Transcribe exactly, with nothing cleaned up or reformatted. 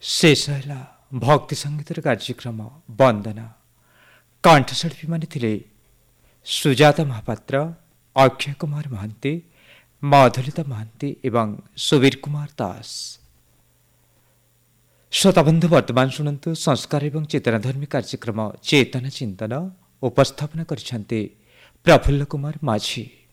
शेष है भक्ति संगीतर कार्यक्रम वंदना। कंठशिल्पी माने थिले सुजाता महापात्र, अक्षय कुमार महांती, मधुलिता महांती एवं सुबीर कुमार दास। श्रोताबंधु वर्तमान शुणु संस्कार एवं चेतनाधर्मी कार्यक्रम चेतना चिंतन उपस्थापन कर प्रफुल्ल कुमार माझी।